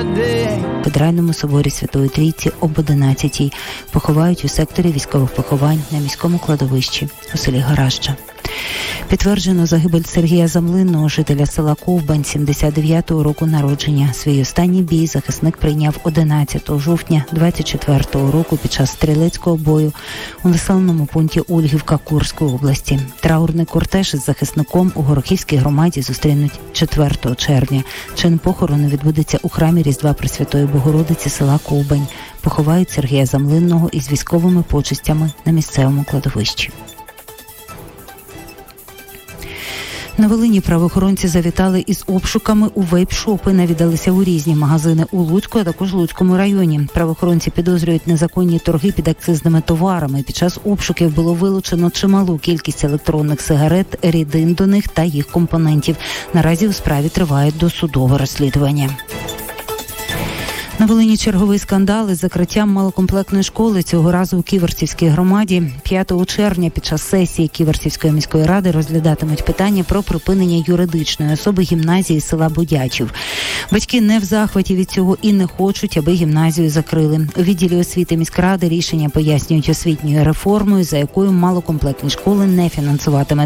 В Кафедральному соборі Святої Трійці об 11-й поховають у секторі військових поховань на міському кладовищі у селі Гаражча. Підтверджено загибель Сергія Замлинного, жителя села Ковбань, 79-го року народження. Свій останній бій захисник прийняв 11 жовтня 24-го року під час стрілецького бою у населеному пункті Ольгівка Курської області. Траурний кортеж із захисником у Горохівській громаді зустрінуть 4 червня. Чин похорону відбудеться у храмі Різдва Пресвятої Богородиці села Ковбань. Поховають Сергія Замлинного із військовими почестями на місцевому кладовищі. На Волині правоохоронці завітали із обшуками у вейп-шопи, навідалися у різні магазини у Луцьку, а також Луцькому районі. Правоохоронці підозрюють незаконні торги під акцизними товарами. Під час обшуків було вилучено чималу кількість електронних сигарет, рідин до них та їх компонентів. Наразі у справі триває досудове розслідування. На Волині черговий скандал із закриттям малокомплектної школи, цього разу у Ківерцівській громаді. 5 червня під час сесії Ківерцівської міської ради розглядатимуть питання про припинення юридичної особи гімназії села Будячів. Батьки не в захваті від цього і не хочуть, аби гімназію закрили. У відділі освіти міськради рішення пояснюють освітньою реформою, за якою малокомплектні школи не фінансуватиме